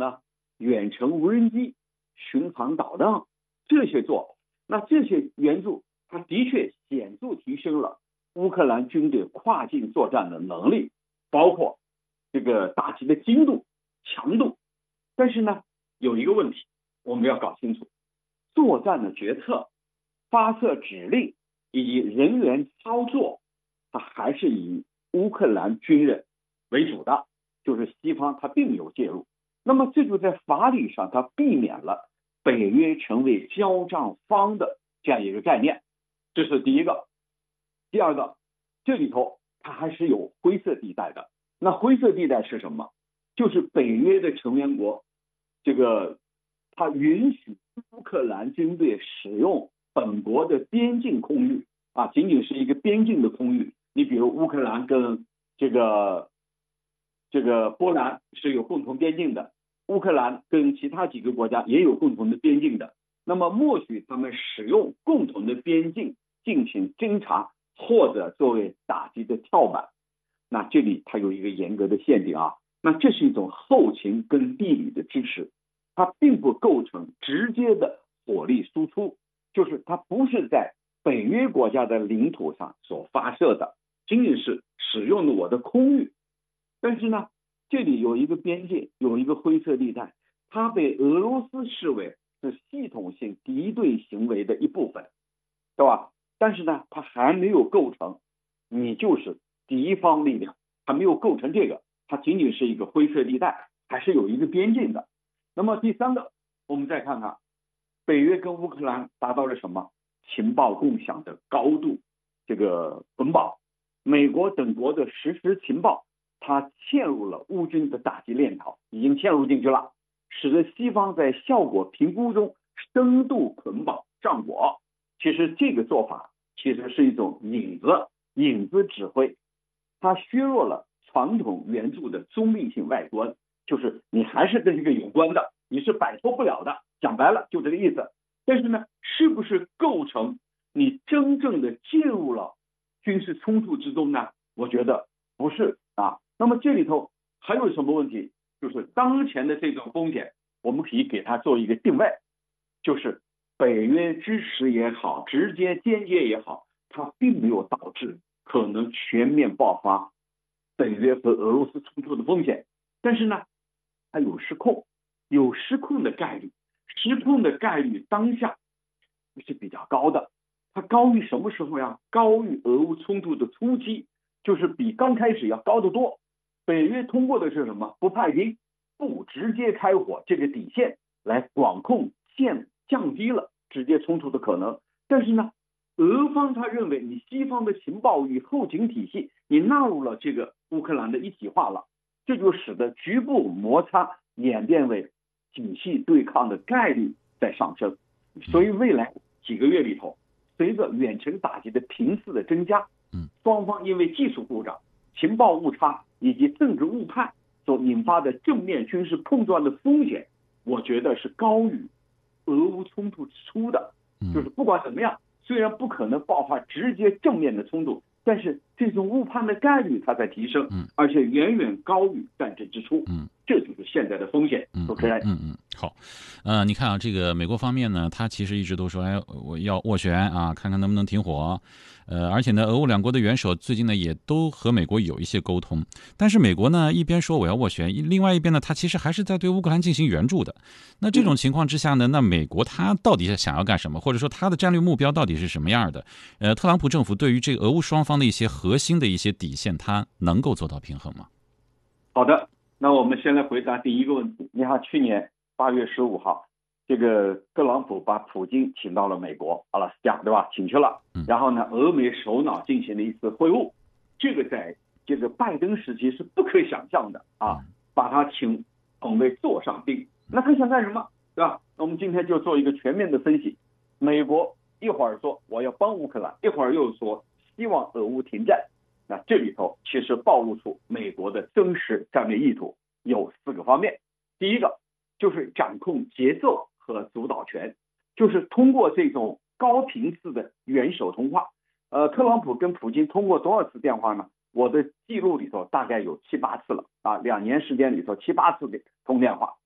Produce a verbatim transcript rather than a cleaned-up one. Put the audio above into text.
呢？远程无人机、巡航导弹这些做法，那这些援助它的确显著提升了乌克兰军队跨境作战的能力，包括这个打击的精度、强度。但是呢，有一个问题我们要搞清楚，作战的决策、发射指令以及人员操作，它还是以乌克兰军人为主的，就是西方它并没有介入。那么这就在法理上它避免了北约成为交战方的这样一个概念，这是第一个。第二个，这里头它还是有灰色地带的。那灰色地带是什么？就是北约的成员国，这个它允许乌克兰军队使用本国的边境空域啊，仅仅是一个边境的空域。你比如乌克兰跟这个这个波兰是有共同边境的，乌克兰跟其他几个国家也有共同的边境的。那么默许他们使用共同的边境进行侦察或者作为打击的跳板。那这里它有一个严格的限定啊，那这是一种后勤跟地理的支持，它并不构成直接的火力输出，就是它不是在北约国家的领土上所发射的，仅仅是使用了我的空域。但是呢，这里有一个边界，有一个灰色地带，它被俄罗斯视为是系统性敌对行为的一部分，对吧？但是呢，它还没有构成你就是敌方力量，还没有构成这个，它仅仅是一个灰色地带，还是有一个边境的。那么第三个，我们再看看北约跟乌克兰达到了什么？情报共享的高度这个捆绑，美国等国的实时情报它嵌入了乌军的打击链条，已经嵌入进去了，使得西方在效果评估中深度捆绑战果。其实这个做法其实是一种影子影子指挥，它削弱了传统援助的中立性外观，就是你还是跟这个有关的，你是摆脱不了的，讲白了就这个意思。但是呢，是不是构成你真正的介入了军事冲突之中呢？我觉得不是啊。那么这里头还有什么问题？就是当前的这种风险，我们可以给它做一个定位，就是北约支持也好，直接间接也好，它并没有导致可能全面爆发北约和俄罗斯冲突的风险。但是呢，它有失控，有失控的概率，失控的概率当下是比较高的。它高于什么时候呀？高于俄乌冲突的初期，就是比刚开始要高得多。北约通过的是什么？不派兵，不直接开火这个底线来管控限降低了直接冲突的可能。但是呢，俄方他认为你西方的情报与后勤体系你纳入了这个乌克兰的一体化了，这就使得局部摩擦演变为体系对抗的概率在上升。所以未来几个月里头，随着远程打击的频次的增加，双方因为技术故障、情报误差以及政治误判所引发的正面军事碰撞的风险，我觉得是高于俄乌冲突之初的。就是不管怎么样，虽然不可能爆发直接正面的冲突，但是这种误判的概率它在提升，而且远远高于战争之初。嗯，这就是现在的风险。主持人， 嗯嗯，好，呃，你看啊，这个美国方面呢，他其实一直都说，哎，我要斡旋啊，看看能不能停火。呃，而且呢，俄乌两国的元首最近呢也都和美国有一些沟通，但是美国呢一边说我要斡旋，另外一边呢，他其实还是在对乌克兰进行援助的。那这种情况之下呢，那美国他到底想要干什么，或者说他的战略目标到底是什么样的？呃，特朗普政府对于这个俄乌双方的一些核心的一些底线，他能够做到平衡吗？ 好的，那我们先来回答第一个问题。你看，去年八月十五号。这个特朗普把普京请到了美国阿拉斯加，对吧？请去了，然后呢，俄美首脑进行了一次会晤，这个在这个拜登时期是不可以想象的啊，把他请捧为座上宾。那他想干什么，对吧？那我们今天就做一个全面的分析。美国一会儿说我要帮乌克兰，一会儿又说希望俄乌停战，那这里头其实暴露出美国的真实战略意图有四个方面。第一个就是掌控节奏和主导权，就是通过这种高频次的元首通话。呃，特朗普跟普京通过多少次电话呢？我的记录里头大概有七八次了啊，两年时间里头七八次的通电话。